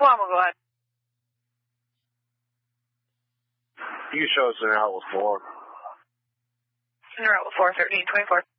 One, we'll go ahead. You can show us in route with 4. In route with 4, 1324.